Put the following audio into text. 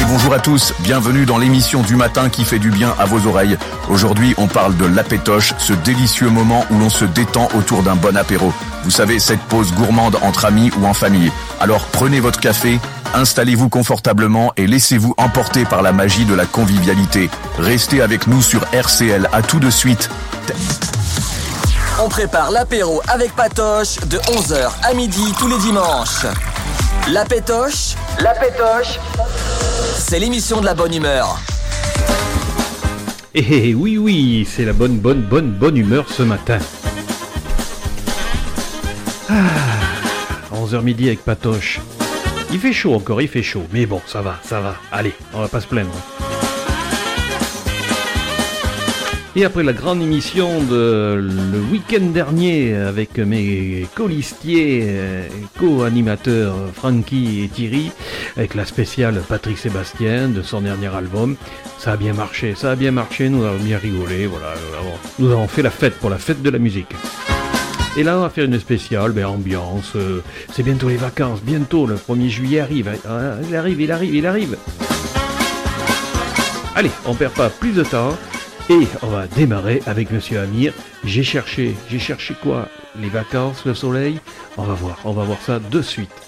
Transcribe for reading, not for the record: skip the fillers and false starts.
bonjour à tous, bienvenue dans l'émission du matin qui fait du bien à vos oreilles. Aujourd'hui, on parle de l'apétoche, ce délicieux moment où l'on se détend autour d'un bon apéro. Vous savez, cette pause gourmande entre amis ou en famille. Alors prenez votre café, installez-vous confortablement et laissez-vous emporter par la magie de la convivialité. Restez avec nous sur RCL, à tout de suite. On prépare l'apéro avec Patoche de 11h à midi tous les dimanches. La Pétoche, c'est l'émission de la bonne humeur. Eh oui, c'est la bonne humeur ce matin. 11h midi avec Patoche. Il fait chaud encore, mais bon, ça va. Allez, on va pas se plaindre. Et après la grande émission de le week-end dernier avec mes colistiers, co-animateurs Francky et Thierry, avec la spéciale Patrick Sébastien de son dernier album, ça a bien marché, nous avons bien rigolé, voilà, nous avons fait la fête pour la fête de la musique. Et là on va faire une spéciale, ambiance, c'est bientôt les vacances, bientôt le 1er juillet arrive, il arrive. Allez, on perd pas plus de temps. Et on va démarrer avec Monsieur Amir. J'ai cherché quoi? Les vacances, le soleil? On va voir ça de suite.